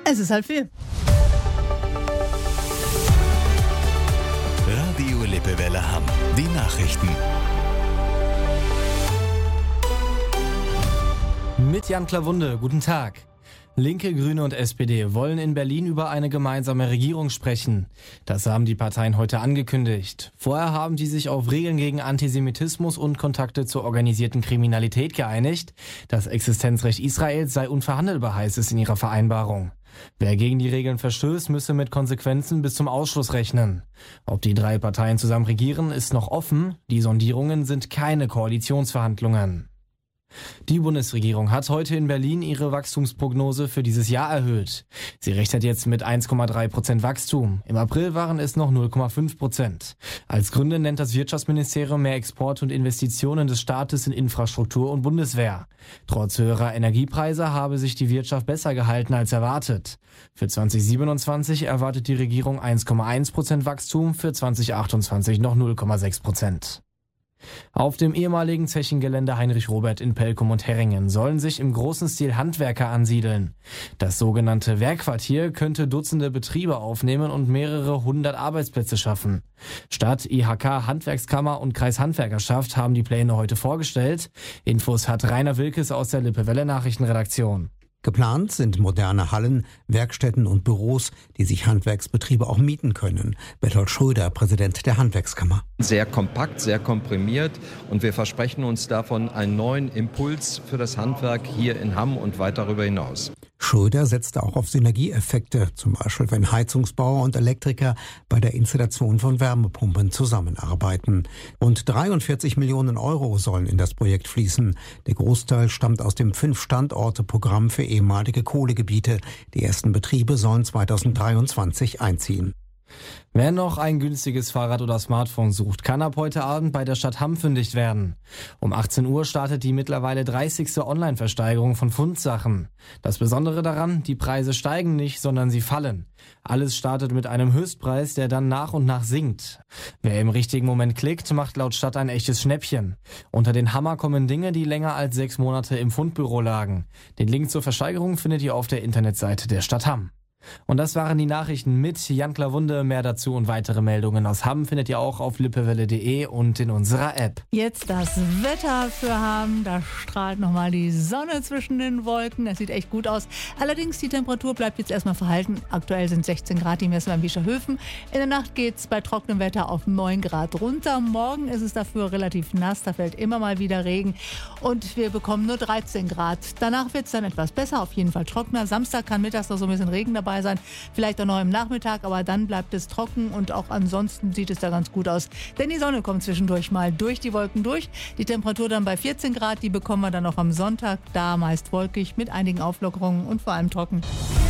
Es ist 3:30. Radio Lippewelle Hamm. Die Nachrichten. Mit Jan Klawunde, guten Tag. Linke, Grüne und SPD wollen in Berlin über eine gemeinsame Regierung sprechen. Das haben die Parteien heute angekündigt. Vorher haben die sich auf Regeln gegen Antisemitismus und Kontakte zur organisierten Kriminalität geeinigt. Das Existenzrecht Israels sei unverhandelbar, heißt es in ihrer Vereinbarung. Wer gegen die Regeln verstößt, müsse mit Konsequenzen bis zum Ausschluss rechnen. Ob die drei Parteien zusammen regieren, ist noch offen. Die Sondierungen sind keine Koalitionsverhandlungen. Die Bundesregierung hat heute in Berlin ihre Wachstumsprognose für dieses Jahr erhöht. Sie rechnet jetzt mit 1,3% Wachstum. Im April waren es noch 0,5%. Als Gründe nennt das Wirtschaftsministerium mehr Export- und Investitionen des Staates in Infrastruktur und Bundeswehr. Trotz höherer Energiepreise habe sich die Wirtschaft besser gehalten als erwartet. Für 2027 erwartet die Regierung 1,1% Wachstum, für 2028 noch 0,6%. Auf dem ehemaligen Zechengelände Heinrich Robert in Pelkum und Herringen sollen sich im großen Stil Handwerker ansiedeln. Das sogenannte Werkquartier könnte Dutzende Betriebe aufnehmen und mehrere hundert Arbeitsplätze schaffen. Stadt, IHK, Handwerkskammer und Kreishandwerkerschaft haben die Pläne heute vorgestellt. Infos hat Rainer Wilkes aus der Lippewelle Nachrichtenredaktion. Geplant sind moderne Hallen, Werkstätten und Büros, die sich Handwerksbetriebe auch mieten können. Bertolt Schröder, Präsident der Handwerkskammer. Sehr kompakt, sehr komprimiert und wir versprechen uns davon einen neuen Impuls für das Handwerk hier in Hamm und weit darüber hinaus. Schröder setzte auch auf Synergieeffekte, zum Beispiel wenn Heizungsbauer und Elektriker bei der Installation von Wärmepumpen zusammenarbeiten. Rund 43 Millionen Euro sollen in das Projekt fließen. Der Großteil stammt aus dem 5-Standorte-Programm für ehemalige Kohlegebiete. Die ersten Betriebe sollen 2023 einziehen. Wer noch ein günstiges Fahrrad oder Smartphone sucht, kann ab heute Abend bei der Stadt Hamm fündig werden. Um 18 Uhr startet die mittlerweile 30. Online-Versteigerung von Fundsachen. Das Besondere daran, die Preise steigen nicht, sondern sie fallen. Alles startet mit einem Höchstpreis, der dann nach und nach sinkt. Wer im richtigen Moment klickt, macht laut Stadt ein echtes Schnäppchen. Unter den Hammer kommen Dinge, die länger als 6 Monate im Fundbüro lagen. Den Link zur Versteigerung findet ihr auf der Internetseite der Stadt Hamm. Und das waren die Nachrichten mit Jan Klawunde. Mehr dazu und weitere Meldungen aus Hamm findet ihr auch auf lippewelle.de und in unserer App. Jetzt das Wetter für Hamm. Da strahlt nochmal die Sonne zwischen den Wolken. Das sieht echt gut aus. Allerdings, die Temperatur bleibt jetzt erstmal verhalten. Aktuell sind 16 Grad, die messen wir in Biescherhöfen. In der Nacht geht es bei trockenem Wetter auf 9 Grad runter. Morgen ist es dafür relativ nass. Da fällt immer mal wieder Regen. Und wir bekommen nur 13 Grad. Danach wird es dann etwas besser, auf jeden Fall trockener. Samstag kann mittags noch so ein bisschen Regen dabei sein, vielleicht auch noch im Nachmittag, aber dann bleibt es trocken und auch ansonsten sieht es da ganz gut aus, denn die Sonne kommt zwischendurch mal durch die Wolken durch. Die Temperatur dann bei 14 Grad, die bekommen wir dann auch am Sonntag, da meist wolkig mit einigen Auflockerungen und vor allem trocken.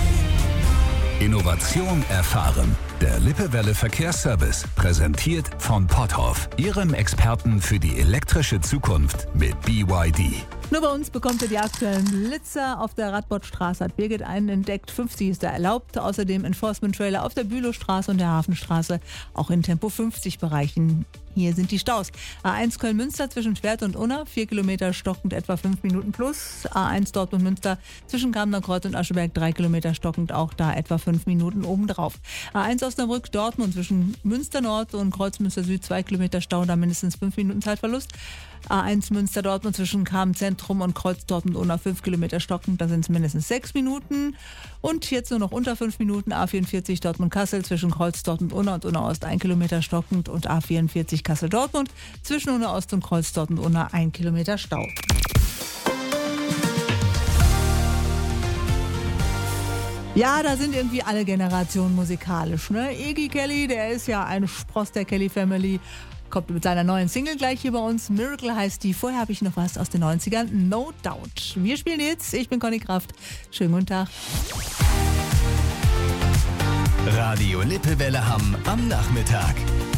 Innovation erfahren. Der Lippewelle Verkehrsservice, präsentiert von Potthoff, Ihrem Experten für die elektrische Zukunft mit BYD. Nur bei uns bekommt ihr die aktuellen Blitzer. Auf der Radbottstraße hat Birgit einen entdeckt. 50 ist da erlaubt. Außerdem Enforcement-Trailer auf der Bülowstraße und der Hafenstraße, auch in Tempo-50-Bereichen. Hier sind die Staus. A1 Köln-Münster zwischen Schwert und Unna, 4 Kilometer stockend, etwa 5 Minuten plus. A1 Dortmund-Münster zwischen Kamener Kreuz und Ascheberg, 3 Kilometer stockend, auch da etwa 5 Minuten obendrauf. A1 Osnabrück-Dortmund zwischen Münster Nord und Kreuzmünster Süd, 2 Kilometer Stau, da mindestens 5 Minuten Zeitverlust. A1 Münster-Dortmund zwischen Kamen-Zentrum und Kreuz Dortmund-Unna, 5 Kilometer stockend, da sind es mindestens 6 Minuten. Und jetzt nur noch unter 5 Minuten A44 Dortmund-Kassel zwischen Kreuz Dortmund-Unna und Unna-Ost, 1 Kilometer stockend, und A44 Kassel-Dortmund zwischen Unna-Ost und Kreuz Dortmund-Unna, 1 Kilometer Stau. Ja, da sind irgendwie alle Generationen musikalisch, ne? Iggy Kelly, der ist ja ein Spross der Kelly Family. Kommt mit seiner neuen Single gleich hier bei uns. Miracle heißt die. Vorher habe ich noch was aus den 90ern. No Doubt. Wir spielen jetzt. Ich bin Conny Kraft. Schönen guten Tag. Radio Lippewelle Hamm am Nachmittag.